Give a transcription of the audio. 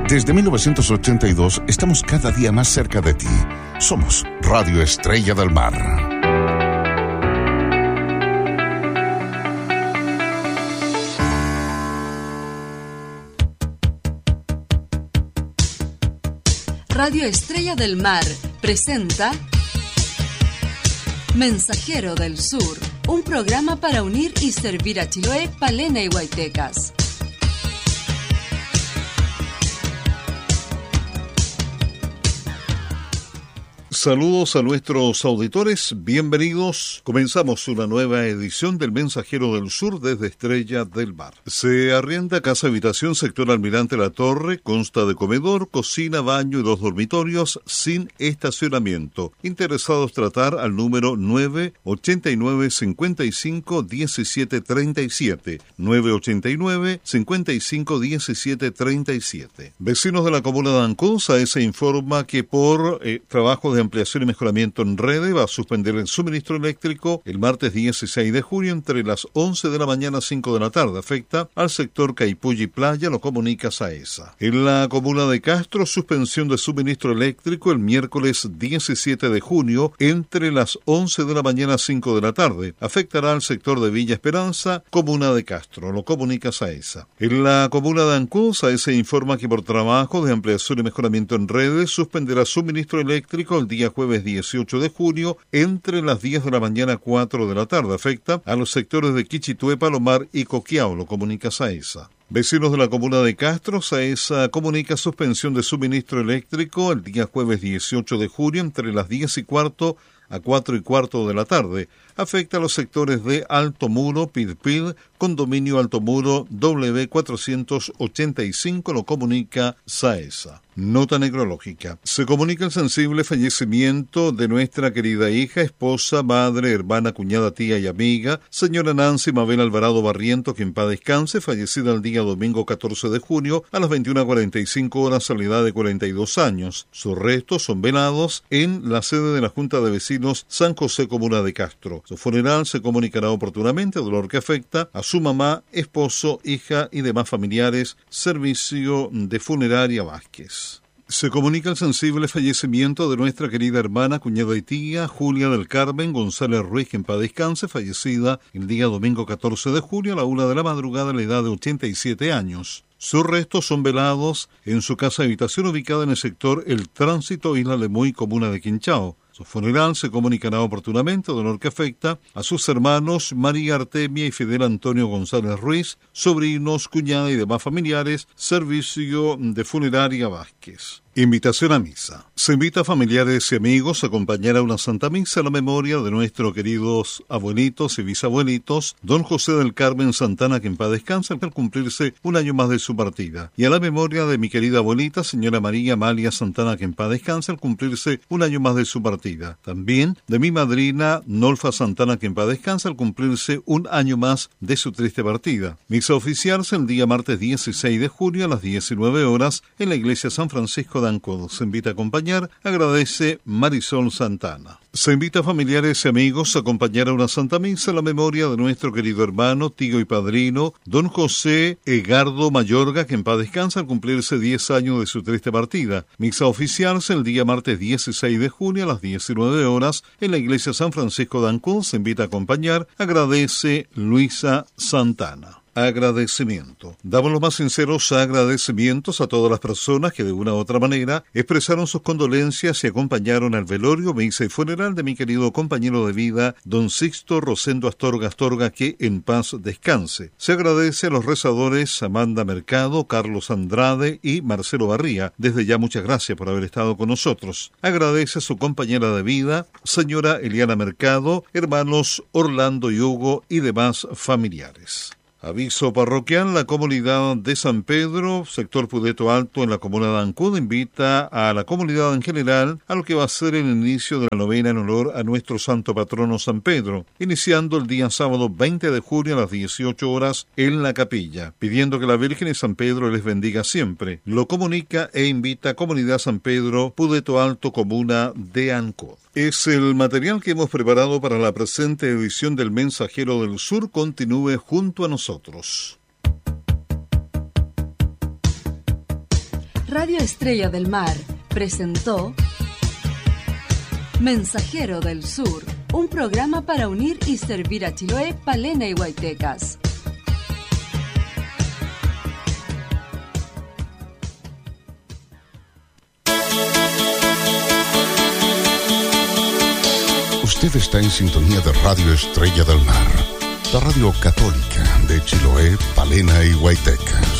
Desde 1982 estamos cada día más cerca de ti. Somos Radio Estrella del Mar. Radio Estrella del Mar presenta Mensajero del Sur, un programa para unir y servir a Chiloé, Palena y Huaytecas. Saludos a nuestros auditores, bienvenidos. Comenzamos una nueva edición del Mensajero del Sur desde Estrella del Mar. Se arrienda casa habitación sector Almirante La Torre, consta de comedor, cocina, baño y 2 dormitorios sin estacionamiento. Interesados tratar al número 989 55 17 37, 989 55 17 37. Vecinos de la comuna de Ancud, se informa que por trabajo de ampliación y mejoramiento en redes va a suspender el suministro eléctrico el martes 16 de junio entre las 11 de la mañana a 5 de la tarde. Afecta al sector Caipulli Playa, lo comunica SAESA. En la comuna de Castro, suspensión de suministro eléctrico el miércoles 17 de junio entre las 11 de la mañana a 5 de la tarde. Afectará al sector de Villa Esperanza, comuna de Castro, lo comunica SAESA. En la comuna de Ancud, SAESA informa que por trabajo de ampliación y mejoramiento en redes suspenderá suministro eléctrico el día jueves 18 de junio entre las 10 de la mañana a 4 de la tarde. Afecta a los sectores de Quichitué, Palomar y Coquiao, lo comunica SAESA. Vecinos de la comuna de Castro, SAESA comunica suspensión de suministro eléctrico el día jueves 18 de junio entre las 10 y cuarto a 4 y cuarto de la tarde. Afecta a los sectores de Alto Muro, Pilpil, Condominio Alto Muro, W485, lo comunica SAESA. Nota necrológica. Se comunica el sensible fallecimiento de nuestra querida hija, esposa, madre, hermana, cuñada, tía y amiga, señora Nancy Mabel Alvarado Barriento, que en paz descanse, fallecida el día domingo 14 de junio a las 21:45 horas a la edad de 42 años. Sus restos son velados en la sede de la Junta de Vecinos San José, comuna de Castro. Su funeral se comunicará oportunamente, dolor que afecta a su mamá, esposo, hija y demás familiares. Servicio de Funeraria Vázquez. Se comunica el sensible fallecimiento de nuestra querida hermana, cuñada y tía, Julia del Carmen González Ruiz, que en paz descanse, fallecida el día domingo 14 de junio a la 1 de la madrugada a la edad de 87 años. Sus restos son velados en su casa habitación ubicada en el sector El Tránsito, Isla Lemuy, comuna de Quinchao. Su funeral se comunicará oportunamente, dolor que afecta a sus hermanos María Artemia y Fidel Antonio González Ruiz, sobrinos, cuñada y demás familiares. Servicio de Funeraria Vázquez. Invitación a misa. Se invita a familiares y amigos a acompañar a una Santa Misa a la memoria de nuestros queridos abuelitos y bisabuelitos, don José del Carmen Santana, que en paz descansa, al cumplirse un año más de su partida, y a la memoria de mi querida abuelita, señora María Amalia Santana, que en paz descansa, al cumplirse un año más de su partida. También de mi madrina Nolfa Santana, que en paz descansa, al cumplirse un año más de su triste partida. Misa oficiarse el día martes 16 de junio a las 19 horas en la iglesia San Francisco de Ancud. Se invita a acompañar, agradece Marisol Santana. Se invita a familiares y amigos a acompañar a una Santa Misa a la memoria de nuestro querido hermano, tío y padrino, don José Egardo Mayorga, que en paz descansa al cumplirse 10 años de su triste partida. Misa oficiarse el día martes 16 de junio a las 19 horas en la iglesia San Francisco de Ancud. Se invita a acompañar, agradece Luisa Santana. Agradecimiento. Damos los más sinceros agradecimientos a todas las personas que de una u otra manera expresaron sus condolencias y acompañaron al velorio, misa y funeral de mi querido compañero de vida, don Sixto Rosendo Astorga, que en paz descanse. Se agradece a los rezadores Amanda Mercado, Carlos Andrade y Marcelo Barría. Desde ya muchas gracias por haber estado con nosotros. Agradece a su compañera de vida, señora Eliana Mercado, hermanos Orlando y Hugo y demás familiares. Aviso parroquial: la comunidad de San Pedro, sector Pudeto Alto, en la comuna de Ancud, invita a la comunidad en general a lo que va a ser el inicio de la novena en honor a nuestro santo patrono San Pedro, iniciando el día sábado 20 de junio a las 18 horas en la capilla, pidiendo que la Virgen y San Pedro les bendiga siempre. Lo comunica e invita a Comunidad San Pedro, Pudeto Alto, comuna de Ancud. Es el material que hemos preparado para la presente edición del Mensajero del Sur. Continúe junto a nosotros. Radio Estrella del Mar presentó Mensajero del Sur, un programa para unir y servir a Chiloé, Palena y Huaytecas. Usted está en sintonía de Radio Estrella del Mar, la radio católica de Chiloé, Palena y Huaytecas.